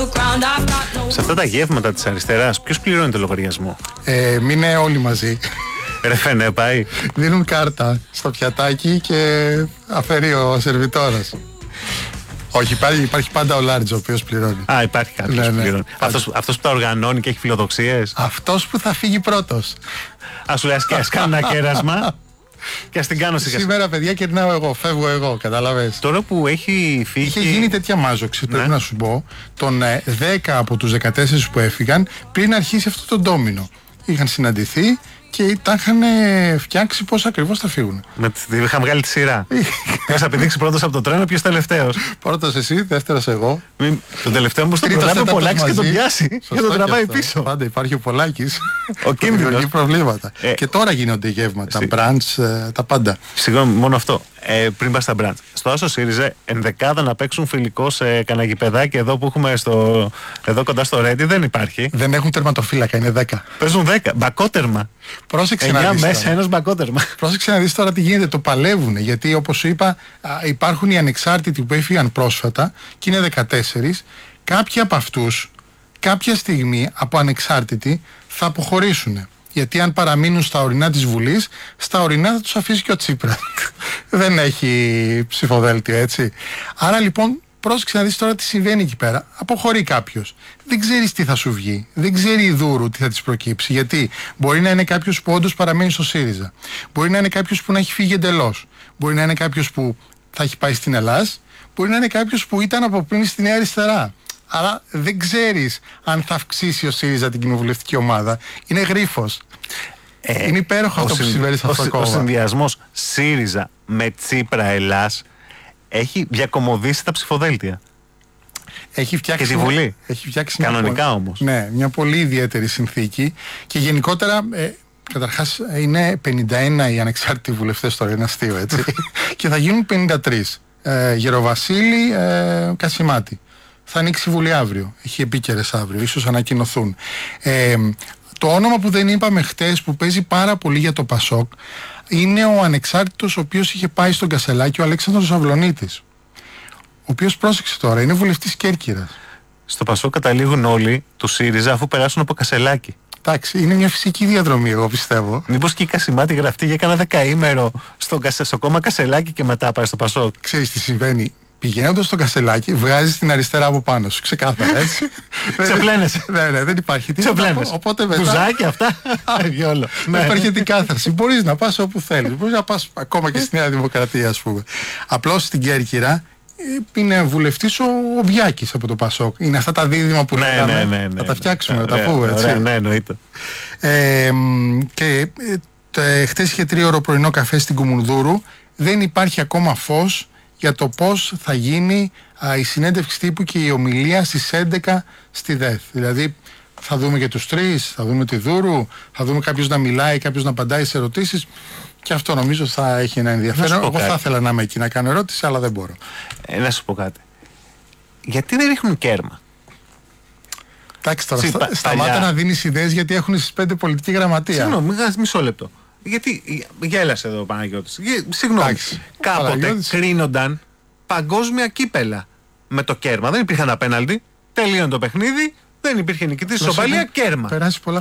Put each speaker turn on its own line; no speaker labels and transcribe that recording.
Σε αυτά τα γεύματα της αριστεράς, ποιος πληρώνει το λογαριασμό?
Μείνε όλοι μαζί.
Ρε φαίνε, πάει.
Δίνουν κάρτα στο πιατάκι και αφαιρεί ο σερβιτόρας. Όχι, υπάρχει πάντα ο Λάρτζ ο οποίος πληρώνει.
Α, υπάρχει κάποιος που πληρώνει. Αυτός που τα οργανώνει και έχει φιλοδοξίες.
Αυτός που θα φύγει πρώτος.
Ας σου λέει, ας κάνω ένα κέρασμα και ας την κάνω
σήμερα, παιδιά, κερνάω εγώ, φεύγω εγώ, καταλαβες.
Τώρα που έχει φύγει.
Είχε γίνει τέτοια μάζοξη, πρέπει να σου πω, των 10 από τους 14 που έφυγαν πριν αρχίσει αυτό το ντόμινο. Είχαν συναντηθεί και τα είχαν φτιάξει πώς ακριβώς θα φύγουν.
Είχαν βγάλει τη σειρά. Ποιος θα πηδήξει πρώτος από το τρένο, ποιος τελευταίος.
Πρώτος εσύ, δεύτερος εγώ.
Τον τελευταίο όμως τον τραβάει ο Πολάκης και τον πιάσει. Και τον τραβάει πίσω.
Πάντα υπάρχει ο Πολάκης.
Ο κίνδυνος.
Δημιουργεί προβλήματα. Και τώρα γίνονται γεύματα, μπραντς, τα πάντα.
Συγγνώμη, μόνο αυτό. Πριν πας στα μπραντς. Στο Άσο ΣΥΡΙΖΑ ενδεκάδα να παίξουν φιλικό σε κανένα γηπεδάκι εδώ που έχουμε εδώ κοντά στο Ρέντι δεν υπάρχει.
Δεν έχουν τερματοφύλακα, είναι 10.
Παίζουν 10. Μπακότερμα.
Πρόσεξε να δεις.
μέσα ένας μπακότερμα.
Πρόσεξε να δεις τώρα τι γίνεται. Το παλεύουν. Γιατί όπως σου είπα, υπάρχουν οι ανεξάρτητοι που έφυγαν πρόσφατα και είναι 14. Κάποιοι από αυτούς κάποια στιγμή από ανεξάρτητοι θα αποχωρήσουν. Γιατί αν παραμείνουν στα ορεινά της Βουλής, στα ορεινά θα τους αφήσει και ο Τσίπρας. Δεν έχει ψηφοδέλτιο, έτσι. Άρα λοιπόν, πρόσεξε να δεις τώρα τι συμβαίνει εκεί πέρα. Αποχωρεί κάποιος. Δεν ξέρεις τι θα σου βγει. Δεν ξέρει η Δούρου τι θα της προκύψει. Γιατί μπορεί να είναι κάποιος που όντως παραμένει στο ΣΥΡΙΖΑ. Μπορεί να είναι κάποιος που να έχει φύγει εντελώς. Μπορεί να είναι κάποιος που θα έχει πάει στην Ελλάδα. Μπορεί να είναι κάποιος που ήταν από πριν στη Νέα Αριστερά. Άρα δεν ξέρεις αν θα αυξήσει ο ΣΥΡΙΖΑ την κοινοβουλευτική ομάδα. Είναι γρίφος. Είναι υπέροχο αυτό που συμβαίνει σε αυτό το κόμμα.
Ο συνδυασμός ΣΥΡΙΖΑ με Τσίπρα Ελλάς έχει διακομωδήσει τα ψηφοδέλτια.
Έχει φτιάξει
και τη Βουλή.
Έχει φτιάξει
κανονικά όμως.
Ναι, μια πολύ ιδιαίτερη συνθήκη. Και γενικότερα, καταρχάς, είναι 51 οι ανεξάρτητοι βουλευτές τώρα, είναι αστείο, έτσι. Και θα γίνουν 53. Γεροβασίλη, Κασιμάτη. Θα ανοίξει η Βουλή αύριο. Έχει επίκαιρες αύριο, ίσως ανακοινωθούν. Το όνομα που δεν είπαμε χτες που παίζει πάρα πολύ για το Πασόκ είναι ο ανεξάρτητος ο οποίος είχε πάει στον Κασελάκη, ο Αλέξανδρος Αυλωνίτης. Ο οποίος, πρόσεξε τώρα, είναι βουλευτής Κέρκυρας.
Στο Πασόκ καταλήγουν όλοι του ΣΥΡΙΖΑ αφού περάσουν από Κασελάκη.
Εντάξει, είναι μια φυσική διαδρομή, εγώ πιστεύω.
Μήπως και η Κασιμάτη γραφτεί για κάνα δεκαήμερο στο κόμμα Κασελάκη και μετά πάει στο Πασόκ.
Ξέρεις τι συμβαίνει. Πηγαίνοντας στο Κασελάκι, βγάζεις την αριστερά από πάνω σου. Ξεκάθαρα, έτσι.
Ξεπλένεσαι.
Ναι, δεν υπάρχει τίποτα. Οπότε μετά.
Μπουζάκι αυτά.
Δεν υπάρχει την κάθαρση. Μπορείς να πας όπου θέλεις. Μπορείς να πας ακόμα και στη Νέα Δημοκρατία, ας πούμε. Απλώς στην Κέρκυρα είναι βουλευτής ο Βιάκης από το Πασόκ. Είναι αυτά τα δίδυμα που λέγαμε. Θα τα φτιάξουμε, θα τα πούμε, έτσι.
Ναι, εννοείται.
Και χτες είχε 3ωρο πρωινό καφέ στην Κουμουνδούρου. Δεν υπάρχει ακόμα φως για το πώς θα γίνει η συνέντευξη τύπου και η ομιλία στις 11 στη ΔΕΘ. Δηλαδή θα δούμε και τους τρεις, θα δούμε τη Δούρου, θα δούμε κάποιος να μιλάει, κάποιος να απαντάει σε ερωτήσεις και αυτό νομίζω θα έχει ένα ενδιαφέρον. Εγώ θα ήθελα να είμαι εκεί να κάνω ερώτηση, αλλά δεν μπορώ.
Να σου πω κάτι. Γιατί δεν ρίχνουν κέρμα?
Εντάξει τώρα, σταμάτα να δίνεις ιδέες γιατί έχουν στις 5 πολιτική γραμματεία.
Συγγνώμη, μισό λεπτό. Γιατί γέλασε εδώ ο Παναγιώτης. Συγγνώμη. Κάποτε κρίνονταν παγκόσμια κύπελα με το κέρμα. Δεν υπήρχαν απέναλτι. Τελείωνε το παιχνίδι. Δεν υπήρχε νικητής, ισοπαλία, κέρμα.
Περάσει πολλά